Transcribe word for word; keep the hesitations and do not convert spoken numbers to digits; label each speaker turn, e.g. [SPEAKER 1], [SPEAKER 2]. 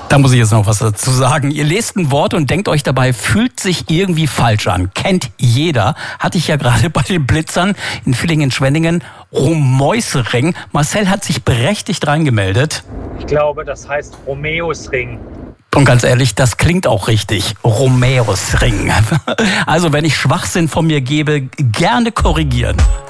[SPEAKER 1] Da muss ich jetzt noch was dazu sagen. Ihr lest ein Wort und denkt euch dabei, fühlt sich irgendwie falsch an. Kennt jeder. Hatte ich ja gerade bei den Blitzern in Villingen-Schwenningen. Romeusring. Marcel hat sich berechtigt reingemeldet.
[SPEAKER 2] Ich glaube, das heißt Romeusring.
[SPEAKER 1] Und ganz ehrlich, das klingt auch richtig. Romeusring. Also wenn ich Schwachsinn von mir gebe, gerne korrigieren.